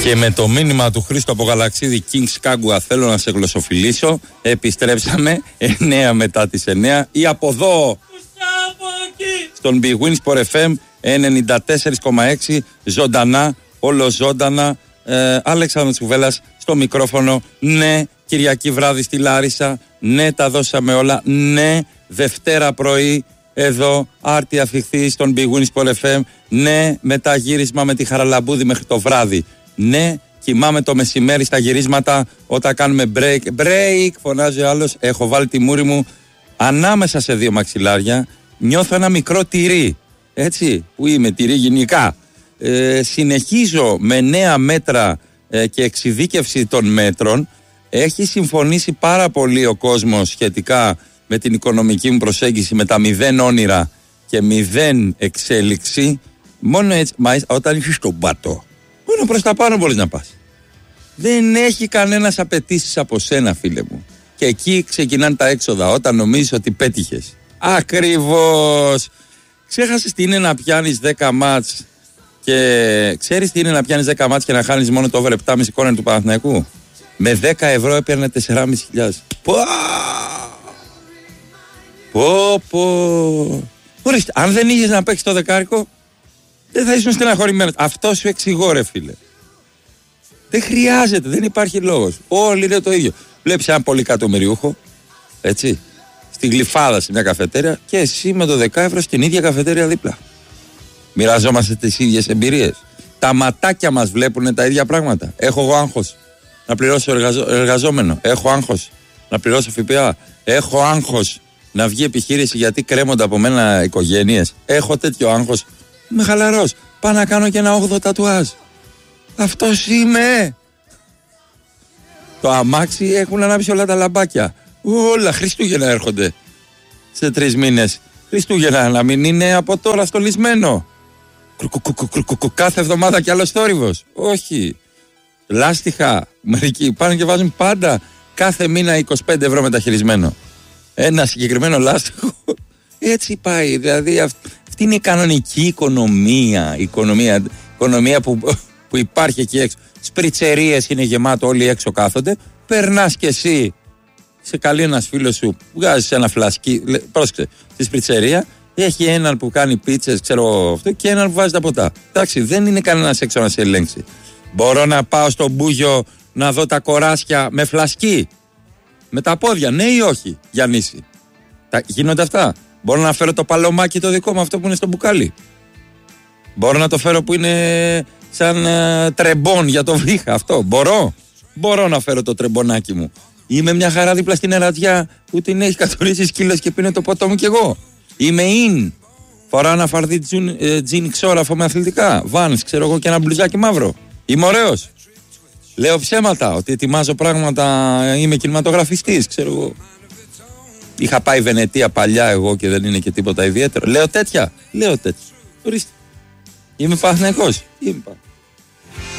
Και με το μήνυμα του Χρήστο από Γαλαξίδη Kings Κάγκουα θέλω να σε γλωσσοφιλήσω. Επιστρέψαμε 9 μετά τις 9 ή από εδώ στον Big Win Sport FM 94,6 ζωντανά, ολοζώντανα. Αλέξανδρος Κουβέλας στο μικρόφωνο. Ναι, Κυριακή βράδυ στη Λάρισα. Ναι, τα δώσαμε όλα. Ναι, Δευτέρα πρωί εδώ άρτια φιχθεί στον Big Win Sport FM. Ναι, μεταγύρισμα με τη Χαραλαμπούδη μέχρι το βράδυ. Ναι, κοιμάμαι το μεσημέρι στα γυρίσματα όταν κάνουμε break, φωνάζει ο άλλος. Έχω βάλει τη μούρη μου ανάμεσα σε δύο μαξιλάρια. Νιώθω ένα μικρό τυρί, έτσι, που είμαι τυρί γενικά. Συνεχίζω με νέα μέτρα και εξειδίκευση των μέτρων. Έχει συμφωνήσει πάρα πολύ ο κόσμος σχετικά με την οικονομική μου προσέγγιση, με τα 0 όνειρα και 0 εξέλιξη. Μόνο έτσι, όταν είσαι στον πάτο, μόνο προς τα πάνω μπορείς να πας. Δεν έχει κανένας απαιτήσεις από σένα, φίλε μου. Και εκεί ξεκινάνε τα έξοδα, όταν νομίζεις ότι πέτυχες. Ακριβώς. Ξέχασες τι είναι να πιάνεις 10 μάτς και ξέρεις τι είναι να πιάνεις 10 μάτς και να χάνεις μόνο το over 7,5 κόρνερ του Παναθηναϊκού. Με 10 ευρώ έπαιρνε 4.500. Ορίστε, αν δεν είχες να παίξεις το δεκάρικο, δεν θα ήσουν στεναχωρημένος. Αυτό σου εξηγώ, ρε φίλε. Δεν χρειάζεται, δεν υπάρχει λόγος. Όλοι είναι το ίδιο. Βλέπεις έναν πολυκατομμυριούχο, έτσι, στη Γλυφάδα σε μια καφετέρια και εσύ με το 10 ευρώ στην ίδια καφετέρια δίπλα. Μοιραζόμαστε τις ίδιες εμπειρίες. Τα ματάκια μας βλέπουν τα ίδια πράγματα. Έχω εγώ άγχος να πληρώσω εργαζόμενο. Έχω άγχος να πληρώσω ΦΠΑ. Έχω άγχος να βγει επιχείρηση γιατί κρέμονται από μένα οικογένειες. Έχω τέτοιο άγχος. Είμαι χαλαρός. Πάω να κάνω και ένα 8 τατουάζ. Αυτός είμαι. Το αμάξι έχουν ανάψει όλα τα λαμπάκια. Όλα Χριστούγεννα έρχονται σε 3 μήνες. Χριστούγεννα να μην είναι από τώρα στολισμένο. Κάθε εβδομάδα κι άλλος θόρυβος. Όχι. Λάστιχα. Μερικοί πάνε και βάζουν πάντα κάθε μήνα 25 ευρώ μεταχειρισμένο. Ένα συγκεκριμένο λάστιχο. Έτσι πάει. Δηλαδή αυτή είναι η κανονική οικονομία. Οικονομία που υπάρχει εκεί έξω. Σπριτσερίες είναι γεμάτο, όλοι έξω κάθονται. Περνάς κι εσύ. Σε καλεί ένας φίλος σου, βγάζεις ένα φλασκί. Πρόσεξε, στη σπριτσερία έχει έναν που κάνει πίτσες, ξέρω αυτό, και έναν που βάζει τα ποτά. Εντάξει, δεν είναι κανένας έξω να σε ελέγξει. Μπορώ να πάω στο μπούγιο να δω τα κοράσια με φλασκί. Με τα πόδια, ναι ή όχι, Γιαννήση. Γίνονται αυτά. Μπορώ να φέρω το παλωμάκι το δικό μου, αυτό που είναι στο μπουκάλι. Μπορώ να το φέρω που είναι σαν τρεμπόν για το βήχα, αυτό. Μπορώ να φέρω το τρεμπονάκι μου. Είμαι μια χαρά δίπλα στην ερατιά που την έχει κατουρίσει σκύλος και πίνω το ποτό μου κι εγώ. Είμαι in. Φοράω ένα φαρδί τζιν ξόραφο με αθλητικά. Βάνς, ξέρω εγώ, και ένα μπλουζάκι μαύρο. Είμαι ωραίος. Λέω ψέματα ότι ετοιμάζω πράγματα. Είμαι κινηματογραφιστής, ξέρω εγώ. Είχα πάει Βενετία παλιά εγώ και δεν είναι και τίποτα ιδιαίτερο. Λέω τέτοια. Ορίστε. Είμαι Παναθηναϊκός.